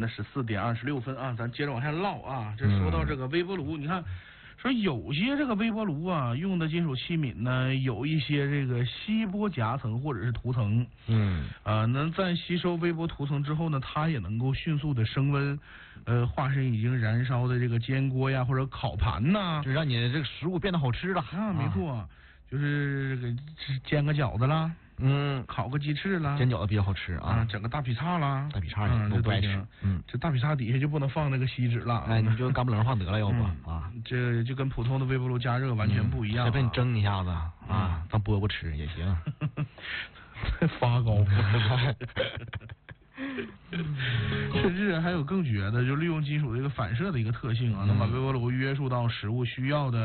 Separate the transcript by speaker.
Speaker 1: 的14:26啊，咱接着往下唠啊。这说到这个微波炉，你看，说有些这个微波炉啊，用的金属器皿呢，有一些这个吸波夹层或者是涂层。能在吸收微波涂层之后呢，它也能够迅速的升温，化身已经燃烧的这个煎锅呀或者烤盘呐，
Speaker 2: 就让你这个食物变得好吃了
Speaker 1: 啊，没错，就是这个煎个饺子啦。烤个鸡翅啦，
Speaker 2: 煎饺子比较好吃啊，
Speaker 1: 整个大劈叉啦，
Speaker 2: 大劈叉也不爱吃。
Speaker 1: 这大劈叉底下就不能放那个锡纸了，
Speaker 2: 哎，你就干不冷放得了，要不啊，
Speaker 1: 这就跟普通的微波炉加热完全不一样。
Speaker 2: 再被你蒸一下子啊，当饽饽吃也行。
Speaker 1: 发高。甚至还有更绝的，就利用金属的一个反射的一个特性啊，能把微波炉约束到食物需要的。